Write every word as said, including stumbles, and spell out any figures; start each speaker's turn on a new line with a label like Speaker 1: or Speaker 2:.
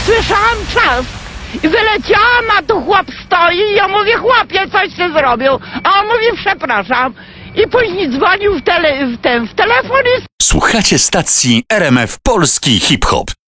Speaker 1: słyszałam trzask i wyleciałam, a tu chłop stoi i ja mówię, chłopie, coś się zrobił, a on mówi, przepraszam. I później dzwonił w, tele, w, ten, w telefon i...
Speaker 2: Słuchacie stacji R M F Polski Hip Hop.